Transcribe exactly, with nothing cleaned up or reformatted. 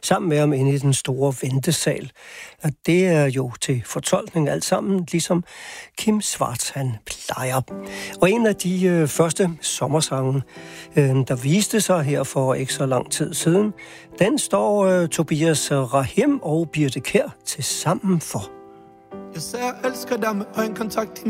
sammen med ham inde i den store ventesal. Og det er jo til fortolkning alt sammen, ligesom Kim Schwartz han plejer. Og en af de øh, første sommersange, øh, der viste sig her for ikke så lang tid siden, den står øh, Tobias Rahim og Birthe Kjær til sammen for. Jeg sagde, jeg elsker dig med øjenkontakt i